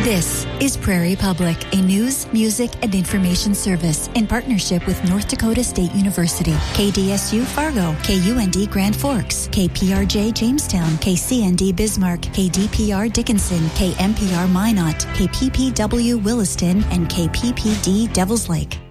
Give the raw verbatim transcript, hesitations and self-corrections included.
This is Prairie Public, a news, music, and information service in partnership with North Dakota State University, K D S U Fargo, K U N D Grand Forks, K P R J Jamestown, K C N D Bismarck, K D P R Dickinson, K M P R Minot, K P P W Williston, and K P P D Devils Lake.